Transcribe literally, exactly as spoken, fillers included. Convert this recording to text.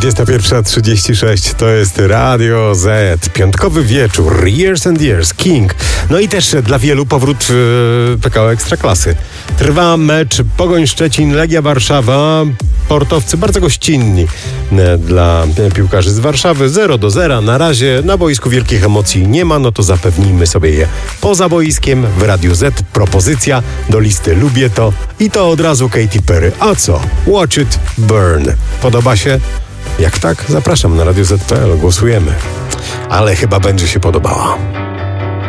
dwudziesta pierwsza trzydzieści sześć to jest Radio Z. Piątkowy wieczór, Years and Years, King. No i też dla wielu powrót yy, P K O Ekstraklasy. Trwa mecz Pogoń Szczecin, Legia Warszawa. Portowcy bardzo gościnni dla piłkarzy z Warszawy. zero do zera na razie. Na boisku wielkich emocji nie ma, no to zapewnijmy sobie je poza boiskiem. W Radiu Z propozycja do listy Lubię to i to od razu Katy Perry. A co? Watch it burn. Podoba się? Jak tak? Zapraszam na radio zet kropka pe el. Głosujemy. Ale chyba będzie się podobała.